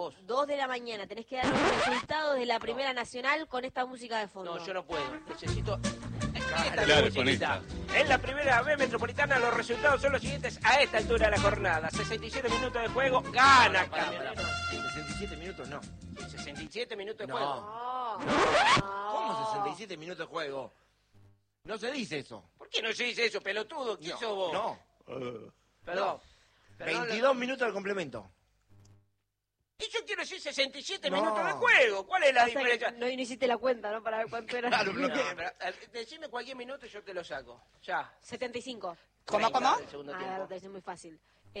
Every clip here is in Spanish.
vos. 2 de la mañana. Tenés que dar los resultados de la Primera Nacional con esta música de fondo. No, yo no puedo. Necesito... Claro, con esta. En la Primera B Metropolitana los resultados son los siguientes a esta altura de la jornada. 67 minutos de juego, gana Camionero. 67 minutos no. 67 minutos de No. juego. ¿Cómo 67 minutos de juego? No se dice eso. ¿Por qué no se dice eso, pelotudo? ¿Quién sos vos? No. Perdón. 22 minutos de complemento. Y yo quiero decir 67 No. minutos de juego. ¿Cuál es la O sea que diferencia? no hiciste la cuenta, ¿no? Para ver cuánto era. Claro, No, pero, decime cualquier minuto y yo te lo saco. Ya. 75. 30 del segundo Ah, tiempo. es muy fácil.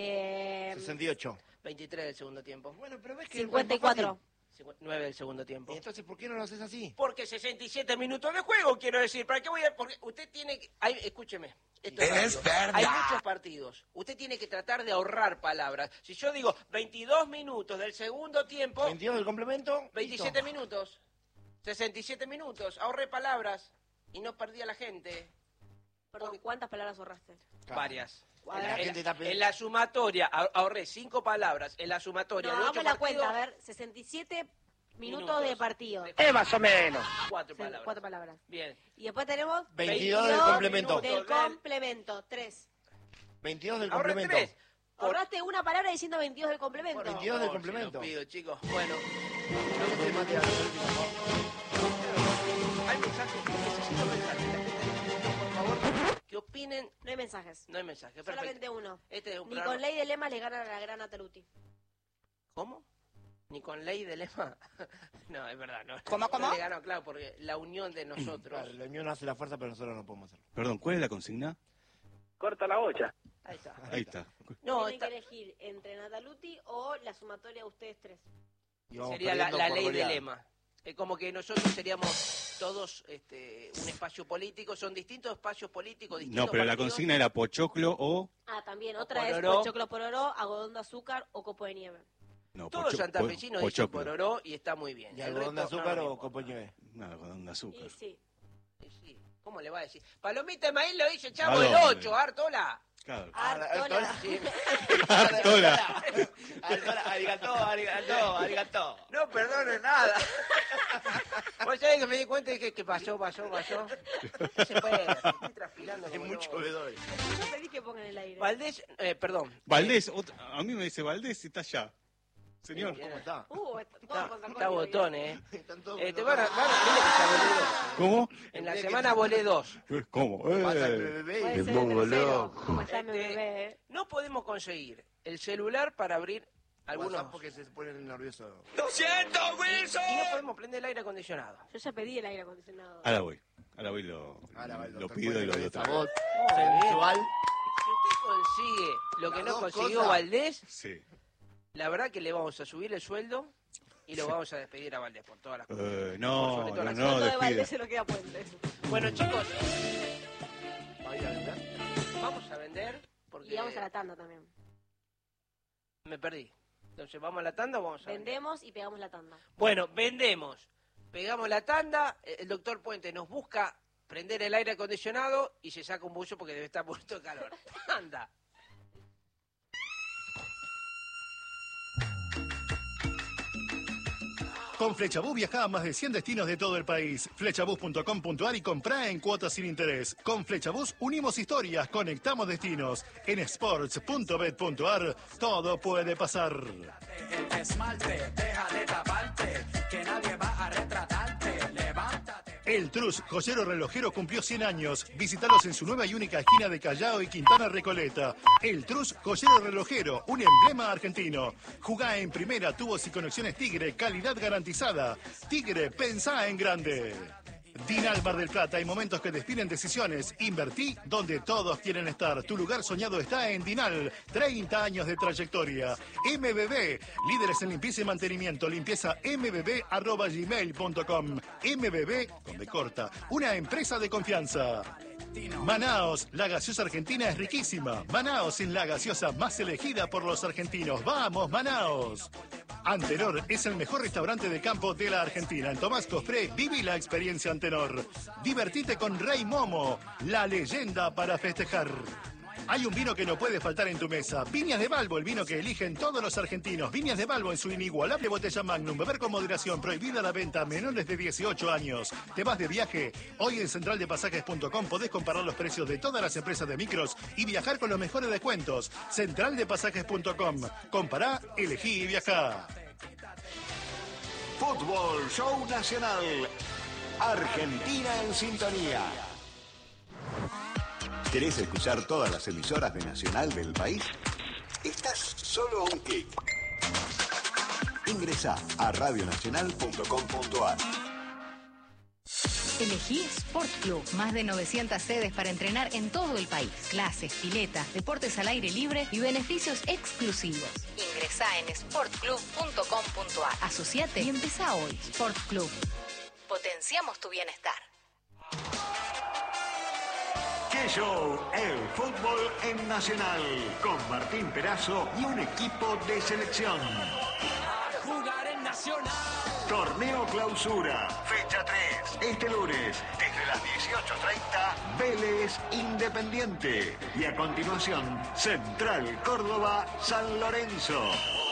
68. 23 del segundo tiempo. Bueno, pero ves que... 54. 9 del segundo tiempo. Entonces, ¿por qué no lo haces así? Porque 67 minutos de juego, quiero decir. ¿Para qué voy a...? Porque usted tiene que... escúcheme. Esto es radio. Hay muchos partidos. Usted tiene que tratar de ahorrar palabras. Si yo digo 22 minutos del segundo tiempo... 22 del complemento. 27 minutos. 67 minutos. Ahorré palabras. Y no perdí a la gente. Perdón, ¿cuántas palabras ahorraste? Varias. La gente está En la sumatoria ahorré 5 palabras. En la sumatoria No, de 8 hagamos la partidos... cuenta. A ver, 67 minutos de partido. Más o menos. 4 palabras. 4 palabras. Bien. Y después tenemos 22 del complemento. del complemento. 3. 22 del Ahorré complemento. 3. Ahorraste una palabra diciendo 22 del complemento. 22 del Se complemento. lo pido, chicos. Bueno, No te mates a la última. hay mensajes. Necesito mensajes. La gente, por favor, que opinen. No hay mensajes. No hay mensajes. Solamente Perfecto. uno. Este es un Ni programa... con ley de lema le gana a la gran Ataluti. ¿Cómo? ¿Ni con ley de lema? No, es verdad. No. ¿Cómo? No le ganó, claro, porque la unión de nosotros... Claro, la unión hace la fuerza, pero nosotros no podemos hacerlo. Perdón, ¿cuál es la consigna? Corta la bocha. Ahí está. Ahí está. No, Tienen está- que elegir entre Nataluti o la sumatoria de ustedes 3. Y vamos sería la perdiendo por ley de goleada. lema. Es como que nosotros seríamos todos un espacio político, son distintos espacios políticos, distintos No, pero la partidos. consigna era pochoclo o... Ah, también. O Otra es pororó. pochoclo pororó, algodón de azúcar o copo de nieve. No, Todos los santafesinos dicen pochoclo. pororó y está muy bien. ¿Y El algodón de resto, azúcar no me o importa. copo de nieve? No, algodón de azúcar. Y sí. Sí, sí. ¿Cómo le va a decir? Palomita de maíz lo dice Chavo ¿A el dónde? 8, Artola. Claro. Artola. Sí. Artola. Arigato. No perdone nada. Vos sabés que me di cuenta y dije que pasó. No se puede, estoy transpirando. Hay como mucho loco. bebedor. Yo pedí que pongan el aire. Valdés, perdón. Valdés, a mí me dice Valdés y está allá. Señor. ¿Cómo está? Está botón, Están todos te van a dile que ya volé dos. ¿Cómo? En la semana volé 2. ¿Cómo? Pasa el bebé. Puede Me ser pongo el tercero. loco. ¿Cómo está mi bebé? No podemos conseguir el celular para abrir algunos... WhatsApp porque se pone nervioso. ¡Lo siento, Wilson! Y no podemos prender el aire acondicionado. Yo ya pedí el aire acondicionado. Ahora voy, lo Doctor pido y lo Puente, doy. esa voz Muy bien. sensual. Si usted consigue lo que Las no dos consiguió cosas. Valdés, Sí. la verdad que le vamos a subir el sueldo y lo vamos a despedir a Valdés por todas las cosas. No, Sobre todo no, las no, Todo de despida. Valdés se lo queda Puente. Bueno, chicos, ¿Va a ir a vender? vamos a vender porque Y vamos a la tanda también. me perdí. Entonces, ¿vamos a la tanda o vamos a vender? Vendemos y pegamos la tanda. Bueno, vendemos. Pegamos la tanda, el doctor Puente nos busca prender el aire acondicionado y se saca un buzo porque debe estar muerto de calor. Anda. Con Flechabús viaja a más de 100 destinos de todo el país. Flechabús.com.ar y comprá en cuotas sin interés. Con Flechabús unimos historias, conectamos destinos. En sports.bet.ar todo puede pasar. El esmalte, deja de taparte, que nadie va a retratarte, levántate. El Trus, joyero relojero, cumplió 100 años. Visítalos en su nueva y única esquina de Callao y Quintana Recoleta. El Trus, joyero relojero, un emblema argentino. Jugá en primera, tubos y conexiones Tigre, calidad garantizada. Tigre, pensá en grande. Dinal Mar del Plata, hay momentos que definen decisiones. Invertí donde todos quieren estar. Tu lugar soñado está en Dinal. 30 años de trayectoria. MBB, líderes en limpieza y mantenimiento. Limpieza mbb@gmail.com. MBB, donde corta. Una empresa de confianza. Manaos, la gaseosa argentina es riquísima. Manaos es la gaseosa más elegida por los argentinos. ¡Vamos, Manaos! Antenor es el mejor restaurante de campo de la Argentina. En Tomás Cofré, viví la experiencia Antenor. Divertite con Rey Momo, la leyenda para festejar. Hay un vino que no puede faltar en tu mesa. Viñas de Balbo, el vino que eligen todos los argentinos. Viñas de Balbo en su inigualable botella Magnum. Beber con moderación. Prohibida la venta a menores de 18 años. ¿Te vas de viaje? Hoy en centraldepasajes.com podés comparar los precios de todas las empresas de micros y viajar con los mejores descuentos. Centraldepasajes.com. Compará, elegí y viajá. Fútbol Show Nacional. Argentina en sintonía. ¿Querés escuchar todas las emisoras de Nacional del país? Estás solo a un clic. Ingresá a radionacional.com.ar. Elegí Sport Club. Más de 900 sedes para entrenar en todo el país. Clases, piletas, deportes al aire libre y beneficios exclusivos. Ingresá en sportclub.com.ar. Asociate y empezá hoy. Sport Club. Potenciamos tu bienestar. ¡Qué show! El fútbol en Nacional. Con Martín Perazo y un equipo de selección. Jugar en Nacional. Torneo Clausura, fecha 3, este lunes, desde las 18:30, Vélez Independiente. Y a continuación, Central Córdoba, San Lorenzo.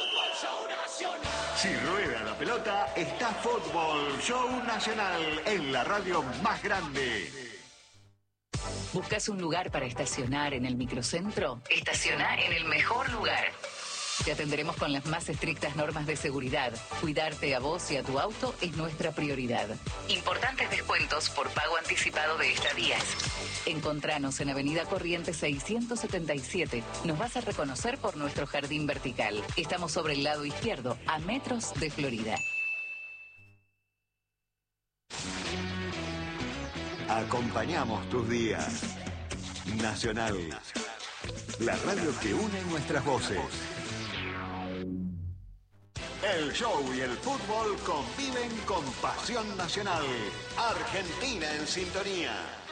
Si rueda la pelota, está Fútbol Show Nacional en la radio más grande. ¿Buscas un lugar para estacionar en el microcentro? Estaciona en el mejor lugar. Te atenderemos con las más estrictas normas de seguridad. Cuidarte a vos y a tu auto es nuestra prioridad. Importantes descuentos por pago anticipado de estadías. Encontranos en Avenida Corrientes 677. Nos vas a reconocer por nuestro jardín vertical. Estamos sobre el lado izquierdo, a metros de Florida. Acompañamos tus días. Nacional. La radio que une nuestras voces. El show y el fútbol conviven con pasión nacional. Argentina en sintonía.